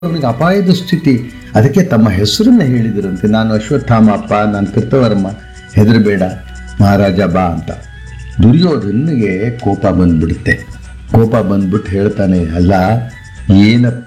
ಅವನಿಗೆ ಅಪಾಯದ ಸ್ಥಿತಿ. ಅದಕ್ಕೆ ತಮ್ಮ ಹೆಸರನ್ನ ಹೇಳಿದ್ರಂತೆ, ನಾನು ಅಶ್ವತ್ಥಾಮ ಅಪ್ಪ, ನಾನು ಕೃತವರ್ಮ, ಹೆದರಬೇಡ ಮಹಾರಾಜ ಬಾ ಅಂತ. ದುರ್ಯೋಧನಿಗೆ ಕೋಪ ಬಂದ್ಬಿಡುತ್ತೆ. ಕೋಪ ಬಂದ್ಬಿಟ್ಟು ಹೇಳ್ತಾನೆ, ಅಲ್ಲ ಏನಪ್ಪ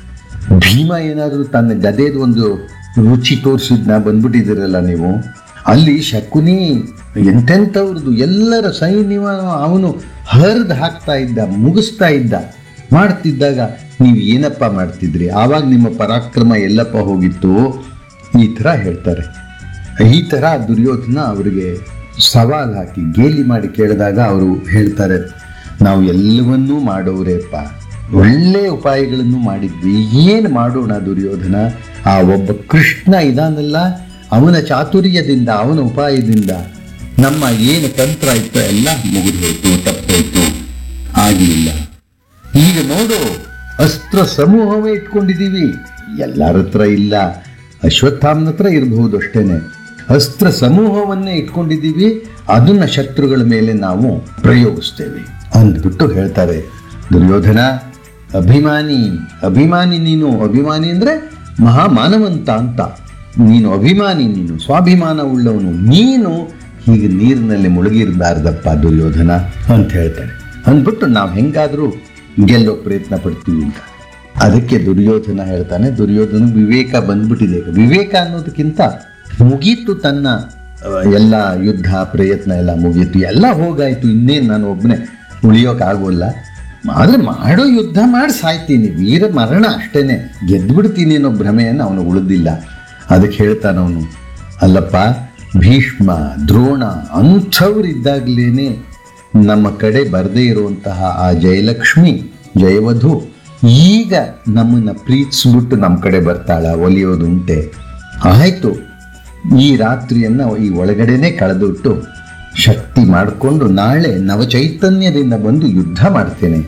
ಭೀಮ ಏನಾದರೂ ತನ್ನ ಗದೆದು ಒಂದು ರುಚಿ ತೋರಿಸಿದ್ನ, ಬಂದ್ಬಿಟ್ಟಿದ್ದೀರಲ್ಲ ನೀವು. ಅಲ್ಲಿ ಶಕುನಿ ಎಂತೆಂಥವ್ರದ್ದು ಎಲ್ಲರ ಸೈನ್ಯ ಅವನು ಹರಿದು ಹಾಕ್ತಾ ಇದ್ದ, ಮುಗಿಸ್ತಾ ಇದ್ದ, ಮಾಡ್ತಿದ್ದಾಗ ನೀವು ಏನಪ್ಪ ಮಾಡ್ತಿದ್ರಿ, ಆವಾಗ ನಿಮ್ಮ ಪರಾಕ್ರಮ ಎಲ್ಲಪ್ಪ ಹೋಗಿತ್ತು, ಈ ಥರ ಹೇಳ್ತಾರೆ. ಈ ಥರ ದುರ್ಯೋಧನ ಅವರಿಗೆ ಸವಾಲು ಹಾಕಿ ಗೇಲಿ ಮಾಡಿ ಕೇಳಿದಾಗ ಅವರು ಹೇಳ್ತಾರೆ, ನಾವು ಎಲ್ಲವನ್ನೂ ಮಾಡೋರೇಪ್ಪ, ಒಳ್ಳೆ ಉಪಾಯಗಳನ್ನು ಮಾಡಿದ್ವಿ, ಏನು ಮಾಡೋಣ ದುರ್ಯೋಧನ, ಆ ಒಬ್ಬ ಕೃಷ್ಣ ಇದಾನಲ್ಲ, ಅವನ ಚಾತುರ್ಯದಿಂದ ಅವನ ಉಪಾಯದಿಂದ ನಮ್ಮ ಏನು ತಂತ್ರ ಇತ್ತು ಎಲ್ಲ ಮುಗಿದು ಹೋಯ್ತು, ತಪ್ಪೋಯ್ತು, ಆಗಲಿಲ್ಲ. ಈಗ ನೋಡು ಅಸ್ತ್ರ ಸಮೂಹವೇ ಇಟ್ಕೊಂಡಿದ್ದೀವಿ, ಎಲ್ಲರ ಹತ್ರ ಇಲ್ಲ, ಅಶ್ವತ್ಥಾಮನ ಹತ್ರ ಇರಬಹುದು ಅಷ್ಟೇನೆ. ಅಸ್ತ್ರ ಸಮೂಹವನ್ನೇ ಇಟ್ಕೊಂಡಿದ್ದೀವಿ, ಅದನ್ನ ಶತ್ರುಗಳ ಮೇಲೆ ನಾವು ಪ್ರಯೋಗಿಸ್ತೇವೆ ಅಂದ್ಬಿಟ್ಟು ಹೇಳ್ತಾರೆ. ದುರ್ಯೋಧನ ಅಭಿಮಾನಿ, ಅಭಿಮಾನಿ ನೀನು, ಅಭಿಮಾನಿ ಅಂದರೆ ಮಹಾಮಾನವಂತ ಅಂತ, ನೀನು ಅಭಿಮಾನಿ, ನೀನು ಸ್ವಾಭಿಮಾನ ಉಳ್ಳವನು, ನೀನು ಹೀಗೆ ನೀರಿನಲ್ಲಿ ಮುಳುಗಿರಬಾರ್ದಪ್ಪ ದುರ್ಯೋಧನ ಅಂತ ಹೇಳ್ತಾರೆ. ಅಂದ್ಬಿಟ್ಟು ನಾವು ಹೆಂಗಾದರೂ ಗೆಲ್ಲೋ ಪ್ರಯತ್ನ ಪಡ್ತೀವಿ ಅಂತ. ಅದಕ್ಕೆ ದುರ್ಯೋಧನ ಹೇಳ್ತಾನೆ, ದುರ್ಯೋಧನ ವಿವೇಕ ಬಂದ್ಬಿಟ್ಟಿದೆ. ವಿವೇಕ ಅನ್ನೋದಕ್ಕಿಂತ ಮುಗೀತು, ತನ್ನ ಎಲ್ಲ ಯುದ್ಧ ಪ್ರಯತ್ನ ಎಲ್ಲ ಮುಗೀತು, ಎಲ್ಲ ಹೋಗಾಯ್ತು, ಇನ್ನೇನು ನಾನು ಒಬ್ಬನೇ ಉಳಿಯೋಕ್ಕಾಗೋಲ್ಲ, ಆದರೆ ಮಾಡೋ ಯುದ್ಧ ಮಾಡಿ ಸಾಯ್ತೀನಿ, ವೀರ ಮರಣ ಅಷ್ಟೇನೆ, ಗೆದ್ದುಬಿಡ್ತೀನಿ ಅನ್ನೋ ಭ್ರಮೆಯನ್ನು ಅವನು ಉಳಿದಿಲ್ಲ. ಅದಕ್ಕೆ ಹೇಳ್ತಾನೆ ಅವನು, ಅಲ್ಲಪ್ಪ ಭೀಷ್ಮ, ದ್ರೋಣ ಅಂಥವ್ರಿದ್ದಾಗಲೇ ನಮ್ಮ ಕಡೆ ಬರದೇ ಇರುವಂತಹ ಆ ಜಯಲಕ್ಷ್ಮಿ, ಜಯವಧು ಈಗ ನಮ್ಮನ್ನು ಪ್ರೀತಿಸ್ಬಿಟ್ಟು ನಮ್ಮ ಕಡೆ ಬರ್ತಾಳ, ಒಲಿಯೋದುಂಟೆ. ಆಯಿತು, ಈ ರಾತ್ರಿಯನ್ನು ಈ ಒಳಗಡೆನೆ ಕಳೆದುಬಿಟ್ಟು ಶಕ್ತಿ ಮಾಡಿಕೊಂಡು ನಾಳೆ ನವಚೈತನ್ಯದಿಂದ ಬಂದು ಯುದ್ಧ ಮಾಡ್ತೇನೆ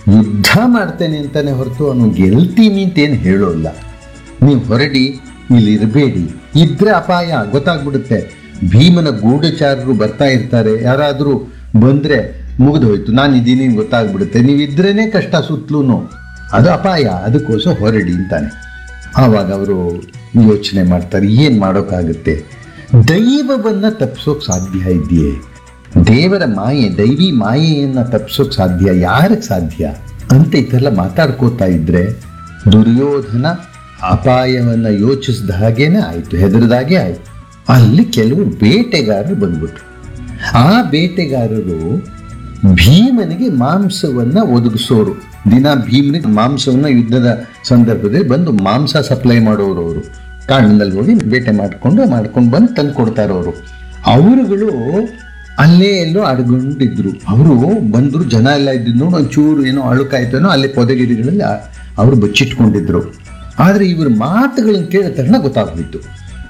ಅಂತಾನೆ ಹೊರತು ಅವನು ಗೆಲ್ತೀನಿ ಅಂತೇನು ಹೇಳೋಲ್ಲ. ನೀವು ಹೊರಡಿ, ಇಲ್ಲಿ ಇರಬೇಡಿ, ಇದ್ರೆ ಅಪಾಯ ಗೊತ್ತಾಗ್ಬಿಡುತ್ತೆ. ಭೀಮನ ಗೂಢಚಾರರು ಬರ್ತಾ ಇರ್ತಾರೆ, ಯಾರಾದರೂ ಬಂದರೆ ಮುಗಿದು ಹೋಯ್ತು, ನಾನಿದ್ದೀನಿ ಗೊತ್ತಾಗ್ಬಿಡುತ್ತೆ, ನೀವಿದ್ರೇ ಕಷ್ಟ, ಸುತ್ತಲೂ ಅದು ಅಪಾಯ, ಅದಕ್ಕೋಸ್ಕರ ಹೊರಡಿ ಅಂತಾನೆ. ಆವಾಗ ಅವರು ಯೋಚನೆ ಮಾಡ್ತಾರೆ, ಏನು ಮಾಡೋಕ್ಕಾಗುತ್ತೆ, ದೈವವನ್ನು ತಪ್ಪಿಸೋಕೆ ಸಾಧ್ಯ ಇದೆಯೇ, ದೇವರ ಮಾಯೆ, ದೈವಿ ಮಾಯೆಯನ್ನು ತಪ್ಪಿಸೋಕೆ ಸಾಧ್ಯ, ಯಾರಿಗೆ ಸಾಧ್ಯ ಅಂತ ಇದೆಲ್ಲ ಮಾತಾಡ್ಕೋತಾ ಇದ್ರೆ ದುರ್ಯೋಧನ ಅಪಾಯವನ್ನು ಯೋಚಿಸಿದ ಹಾಗೇನೆ ಆಯಿತು, ಹೆದರಿದಾಗೆ ಆಯಿತು. ಅಲ್ಲಿ ಕೆಲವು ಬೇಟೆಗಾರರು ಬಂದ್ಬಿಟ್ರು. ಆ ಬೇಟೆಗಾರರು ಭೀಮನಿಗೆ ಮಾಂಸವನ್ನು ಒದಗಿಸೋರು, ದಿನ ಭೀಮನಿಗೆ ಮಾಂಸವನ್ನು ಯುದ್ಧದ ಸಂದರ್ಭದಲ್ಲಿ ಬಂದು ಮಾಂಸ ಸಪ್ಲೈ ಮಾಡೋರು. ಅವರು ಕಾಡಿನಲ್ಲಿ ಹೋಗಿ ಬೇಟೆ ಮಾಡ್ಕೊಂಡು ಬಂದು ತಂದು ಕೊಡ್ತಾರವರು. ಅವರುಗಳು ಅಲ್ಲೇ ಎಲ್ಲೋ ಅಡ್ಕೊಂಡಿದ್ರು. ಅವರು ಬಂದರು, ಜನ ಎಲ್ಲ ಇದ್ದಿದ್ದು ನೋಡಿ ಒಂಚೂರು ಏನೋ ಅಳುಕಾಯ್ತೇನೋ ಅಲ್ಲಿ ಪೊದೆಗಿರಿಗಳಲ್ಲಿ ಅವರು ಬಚ್ಚಿಟ್ಕೊಂಡಿದ್ರು. ಆದರೆ ಇವ್ರ ಮಾತುಗಳನ್ನು ಕೇಳಿದ ತಕ್ಷಣ ಗೊತ್ತಾಗ್ಬಿಟ್ಟು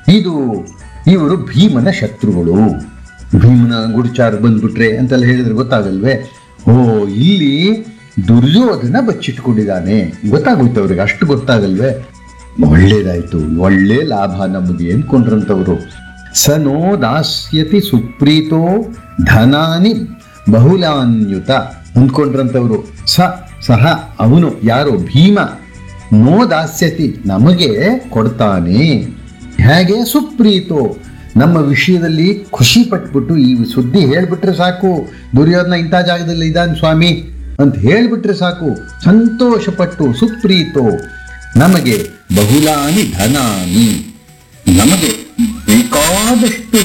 ಇವರು ಭೀಮನ ಶತ್ರುಗಳು, ಭೀಮನ ಗುರುಚಾರ ಬಂದ್ಬಿಟ್ರೆ ಅಂತೆಲ್ಲ ಹೇಳಿದ್ರೆ ಗೊತ್ತಾಗಲ್ವೇ. ಓ, ಇಲ್ಲಿ ದುರ್ಯೋಧನ ಬಚ್ಚಿಟ್ಕೊಂಡಿದ್ದಾನೆ ಗೊತ್ತಾಗೋಯ್ತು ಅವ್ರಿಗೆ, ಅಷ್ಟು ಗೊತ್ತಾಗಲ್ವೇ. ಒಳ್ಳೇದಾಯ್ತು, ಒಳ್ಳೆ ಲಾಭ ನಮಗೆ ಅಂದ್ಕೊಂಡ್ರಂಥವ್ರು. ಸ ನೋ ದಾಸ್ಯತಿ ಸುಪ್ರೀತೋ ಧನಾನಿ ಬಹುಲಾನ್ಯುತ ಅಂದ್ಕೊಂಡ್ರಂಥವ್ರು. ಸಹ ಅವನು ಯಾರು, ಭೀಮ, ನೋ ದಾಸ್ಯತಿ ನಮಗೆ ಕೊಡ್ತಾನೆ, ಹೇಗೆ ಸುಪ್ರೀತೋ ನಮ್ಮ ವಿಷಯದಲ್ಲಿ ಖುಷಿ ಪಟ್ಬಿಟ್ಟು ಈ ಸುದ್ದಿ ಹೇಳ್ಬಿಟ್ರೆ ಸಾಕು, ದುರ್ಯೋಧನ ಇಂಥ ಜಾಗದಲ್ಲಿ ಇದ್ದಾನೆ ಸ್ವಾಮಿ ಅಂತ ಹೇಳ್ಬಿಟ್ರೆ ಸಾಕು, ಸಂತೋಷಪಟ್ಟು ಸುಪ್ರೀತೋ ನಮಗೆ ಬಹುಲಾನಿ ಧನಾನಿ, ನಮಗೆ ಬೇಕಾದಷ್ಟು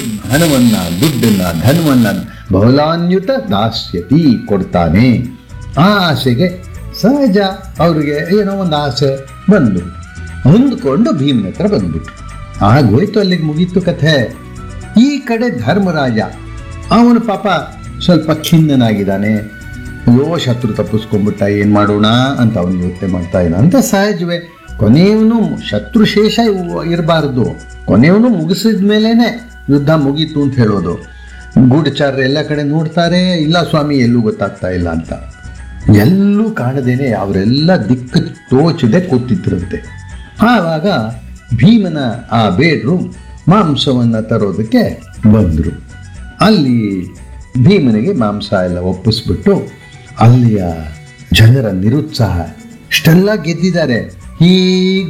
ಧನವನ್ನ ಬಹುಲಾನ್ಯುತ ದಾಸ್ಯತಿ ಕೊಡ್ತಾನೆ. ಆ ಆಸೆಗೆ ಸಹಜ ಅವ್ರಿಗೆ ಏನೋ ಒಂದು ಆಸೆ ಬಂದು ಹೊಂದ್ಕೊಂಡು ಭೀಮನ ಹತ್ರ ಬಂದ್ಬಿಟ್ರು. ಆಗೋಯ್ತು, ಅಲ್ಲಿಗೆ ಮುಗೀತು ಕಥೆ. ಈ ಕಡೆ ಧರ್ಮರಾಜ, ಅವನು ಪಾಪ ಸ್ವಲ್ಪ ಖಿನ್ನನಾಗಿದ್ದಾನೆ. ಅಯ್ಯೋ, ಶತ್ರು ತಪ್ಪಿಸ್ಕೊಂಡ್ಬಿಟ್ಟ, ಏನು ಮಾಡೋಣ ಅಂತ ಅವನು ಯೋಚನೆ ಮಾಡ್ತಾ ಇದ್ದ. ಅಂತ ಸಹಜವೇ, ಕೊನೆಯವನು ಶತ್ರು ಶೇಷ ಇರಬಾರ್ದು, ಕೊನೆಯವನು ಮುಗಿಸಿದ ಮೇಲೇನೆ ಯುದ್ಧ ಮುಗೀತು ಅಂತ ಹೇಳೋದು. ಗೂಢಚಾರರು ಎಲ್ಲ ಕಡೆ ನೋಡ್ತಾರೆ, ಇಲ್ಲ ಸ್ವಾಮಿ ಎಲ್ಲೂ ಗೊತ್ತಾಗ್ತಾ ಇಲ್ಲ ಅಂತ. ಎಲ್ಲೂ ಕಾಣದೇನೆ ಅವರೆಲ್ಲ ದಿಕ್ಕು ತೋಚದೆ ಕೂತಿದ್ರಂತೆ. ಆವಾಗ ಭೀಮನ ಆ ಬೇಡರು ಮಾಂಸವನ್ನು ತರೋದಕ್ಕೆ ಬಂದರು. ಅಲ್ಲಿ ಭೀಮನಿಗೆ ಮಾಂಸ ಎಲ್ಲ ಒಪ್ಪಿಸ್ಬಿಟ್ಟು ಅಲ್ಲಿಯ ಜನರ ನಿರುತ್ಸಾಹ, ಇಷ್ಟೆಲ್ಲ ಗೆದ್ದಿದ್ದಾರೆ, ಈ